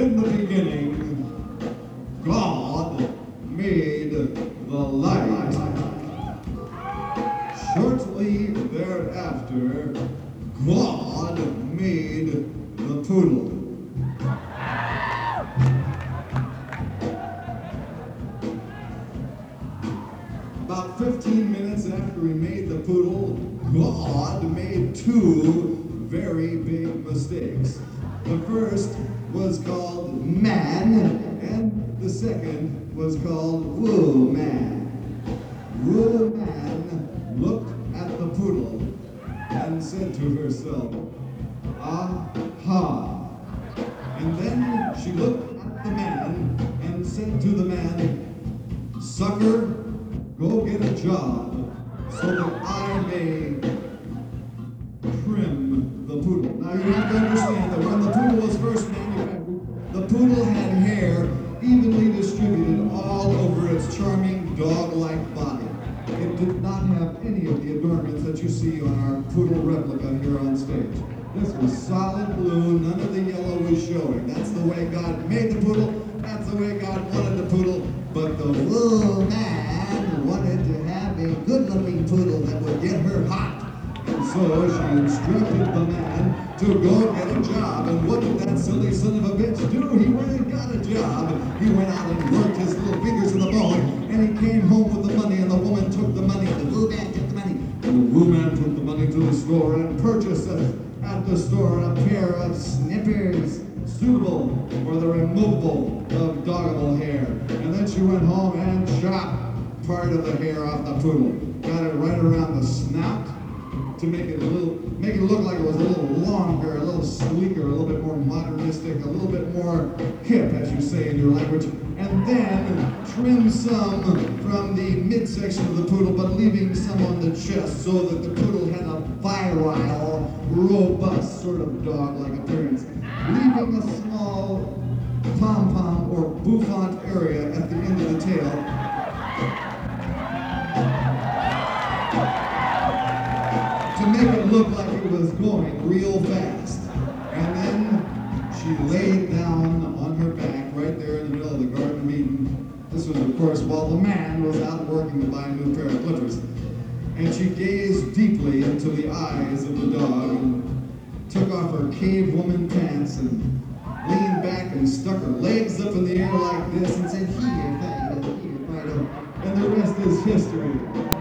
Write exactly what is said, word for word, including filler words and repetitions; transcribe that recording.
In the beginning, God made the light. Shortly thereafter, God made the poodle. About fifteen minutes after he made the poodle, God made two very big mistakes. The first was called man, and the second was called Woo Man. Woo Man looked at the poodle and said to herself, "Aha." And then she looked at the man and said to the man, "Sucker, go get a job so that I may trim the poodle." Now you have to understand that when the poodle was first manufactured, the poodle had hair evenly distributed all over its charming dog-like body. It did not have any of the adornments that you see on our poodle replica here on stage. This was solid blue, none of the yellow was showing. That's the way God made the poodle, that's the way God wanted the poodle, but the Woo Man wanted to have a good-looking poodle that would get her hot. And so she instructed the man to go get a job. And what did that silly son of a bitch do? He went and got a job. He went out and worked his little fingers to the bone, and he came home with the money, and the woman took the money. The Woo Man took the money. And the Woo Man took the money to the store and purchased uh, at the store a pair of snippers suitable for the removal of doggable hair. And then she went home and chopped part of the hair off the poodle. Got it right around the snout to make it a little, make it look like it was a little longer, a little sleeker, a little bit more modernistic, a little bit more hip, as you say in your language. And then trim some from the midsection of the poodle, but leaving some on the chest so that the poodle had a virile, robust sort of dog-like appearance, leaving a small pom-pom or bouffant area at the end of the tail to make it look like it was going real fast. And then she laid down on her back right there in the middle of the Garden of Eden. This was, of course, while the man was out working to buy a new pair of clippers. And she gazed deeply into the eyes of the dog and took off her cave woman pants and leaned back and stuck her legs up in the air like this and said, "Here, Fido, here, Fido." And the rest is history.